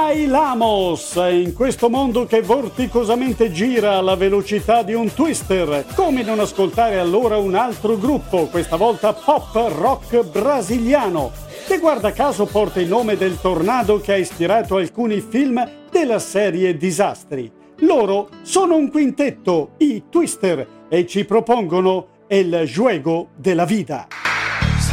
Bailamos! In questo mondo che vorticosamente gira alla velocità di un twister, come non ascoltare allora un altro gruppo, questa volta pop rock brasiliano, che guarda caso porta il nome del tornado che ha ispirato alcuni film della serie Disastri. Loro sono un quintetto, i Twister, e ci propongono El Juego de la Vida.